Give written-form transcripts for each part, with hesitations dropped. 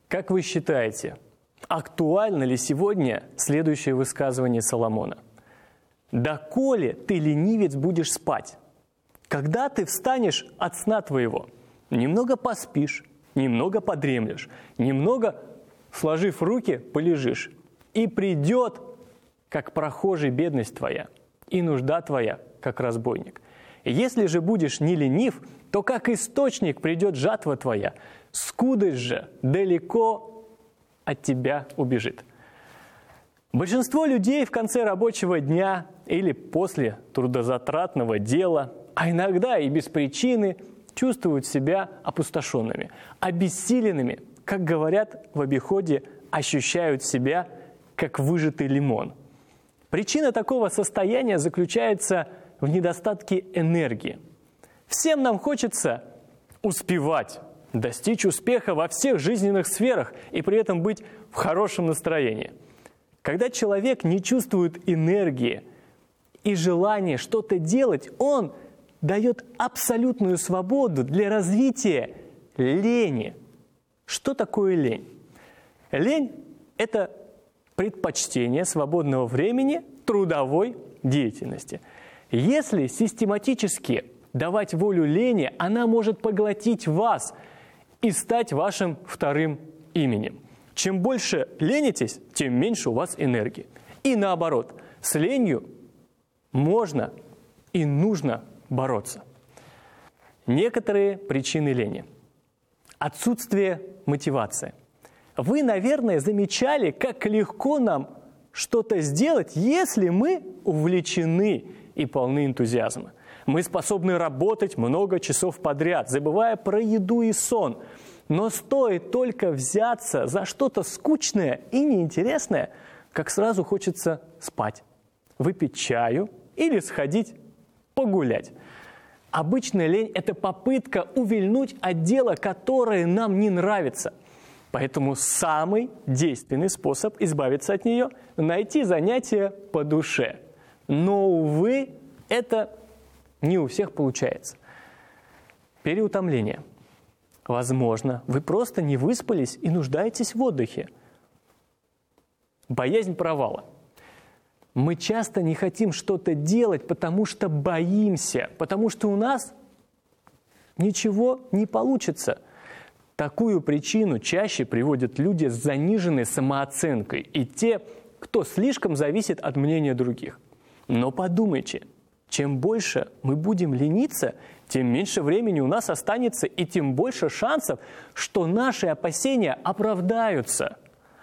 Как вы считаете, актуально ли сегодня следующее высказывание Соломона? «Доколе ты, ленивец, будешь спать? Когда ты встанешь от сна твоего? Немного поспишь, немного подремлешь, немного, сложив руки, полежишь. И придет, как прохожий, бедность твоя, и нужда твоя, как разбойник. Если же будешь не ленив, то как источник придет жатва твоя, скудость же далеко от тебя убежит». Большинство людей в конце рабочего дня или после трудозатратного дела, а иногда и без причины, чувствуют себя опустошенными, обессиленными, как говорят в обиходе, ощущают себя как выжатый лимон. Причина такого состояния заключается в недостатке энергии. Всем нам хочется успевать, достичь успеха во всех жизненных сферах и при этом быть в хорошем настроении. Когда человек не чувствует энергии и желания что-то делать, он дает абсолютную свободу для развития лени. Что такое лень? Лень – это предпочтение свободного времени трудовой деятельности. Если систематически давать волю лени, она может поглотить вас и стать вашим вторым именем. Чем больше ленитесь, тем меньше у вас энергии. И наоборот, с ленью можно и нужно бороться. Некоторые причины лени. Отсутствие мотивации. Вы, наверное, замечали, как легко нам что-то сделать, если мы увлечены и полны энтузиазма. Мы способны работать много часов подряд, забывая про еду и сон. Но стоит только взяться за что-то скучное и неинтересное, как сразу хочется спать, выпить чаю или сходить погулять. Обычная лень – это попытка увильнуть от дела, которое нам не нравится. Поэтому самый действенный способ избавиться от нее – найти занятие по душе. Но, увы, это не у всех получается. Переутомление. Возможно, вы просто не выспались и нуждаетесь в отдыхе. Боязнь провала. Мы часто не хотим что-то делать, потому что боимся, потому что у нас ничего не получится. Такую причину чаще приводят люди с заниженной самооценкой и те, кто слишком зависит от мнения других. Но подумайте, чем больше мы будем лениться, тем меньше времени у нас останется и тем больше шансов, что наши опасения оправдаются.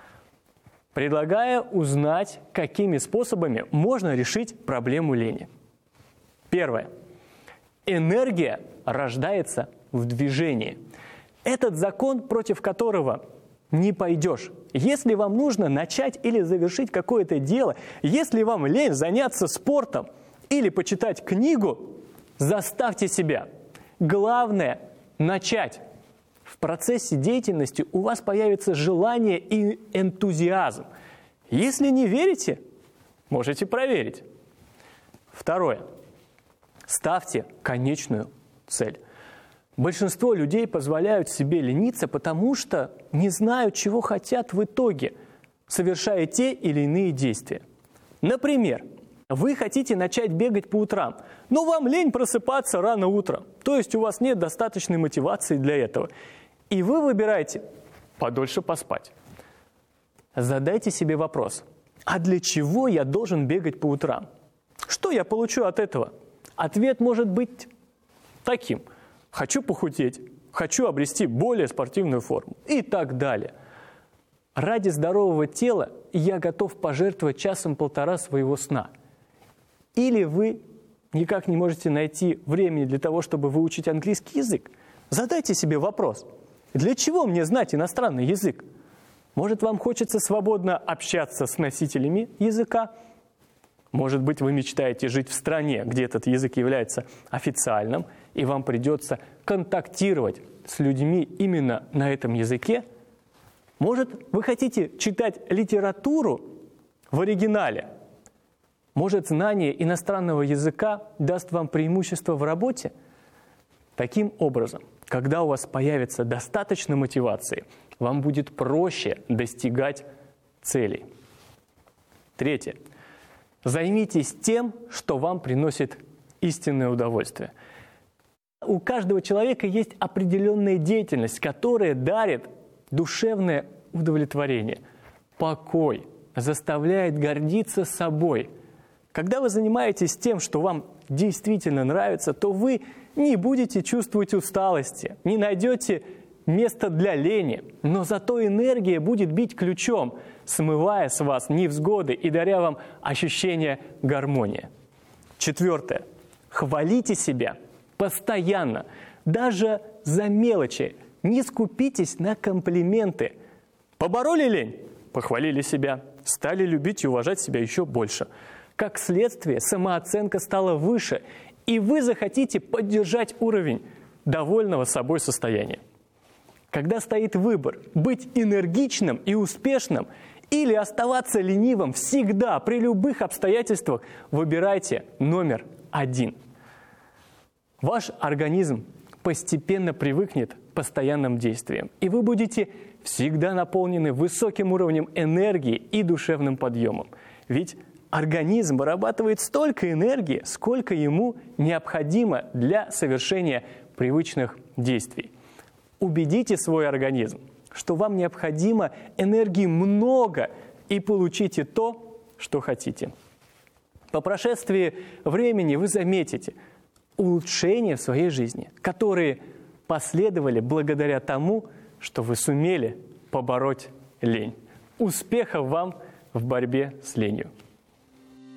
Предлагаю узнать, какими способами можно решить проблему лени. Первое. Энергия рождается в движении. Этот закон, против которого не пойдешь. Если вам нужно начать или завершить какое-то дело, если вам лень заняться спортом или почитать книгу, заставьте себя. Главное – начать. В процессе деятельности у вас появится желание и энтузиазм. Если не верите, можете проверить. Второе. Ставьте конечную цель. Большинство людей позволяют себе лениться, потому что не знают, чего хотят в итоге, совершая те или иные действия. Например, вы хотите начать бегать по утрам, но вам лень просыпаться рано утром, то есть у вас нет достаточной мотивации для этого. И вы выбираете подольше поспать. Задайте себе вопрос: а для чего я должен бегать по утрам? Что я получу от этого? Ответ может быть таким: хочу похудеть, хочу обрести более спортивную форму и так далее. Ради здорового тела я готов пожертвовать часом-полтора своего сна. Или вы никак не можете найти времени для того, чтобы выучить английский язык. Задайте себе вопрос: для чего мне знать иностранный язык? Может, вам хочется свободно общаться с носителями языка? Может быть, вы мечтаете жить в стране, где этот язык является официальным, и вам придется контактировать с людьми именно на этом языке? Может, вы хотите читать литературу в оригинале? Может, знание иностранного языка даст вам преимущество в работе? Таким образом, когда у вас появится достаточно мотивации, вам будет проще достигать целей. Третье. Займитесь тем, что вам приносит истинное удовольствие. У каждого человека есть определенная деятельность, которая дарит душевное удовлетворение, покой, заставляет гордиться собой. Когда вы занимаетесь тем, что вам действительно нравится, то вы не будете чувствовать усталости, не найдете места для лени, но зато энергия будет бить ключом, смывая с вас невзгоды и даря вам ощущение гармонии. Четвертое. Хвалите себя постоянно, даже за мелочи. Не скупитесь на комплименты. Побороли лень? Похвалили себя. Стали любить и уважать себя еще больше. Как следствие, самооценка стала выше, и вы захотите поддержать уровень довольного собой состояния. Когда стоит выбор быть энергичным и успешным или оставаться ленивым всегда, при любых обстоятельствах, выбирайте номер 1. Ваш организм постепенно привыкнет к постоянным действиям, и вы будете всегда наполнены высоким уровнем энергии и душевным подъемом. Ведь организм вырабатывает столько энергии, сколько ему необходимо для совершения привычных действий. Убедите свой организм, что вам необходимо энергии много, и получите то, что хотите. По прошествии времени вы заметите улучшения в своей жизни, которые последовали благодаря тому, что вы сумели побороть лень. Успехов вам в борьбе с ленью!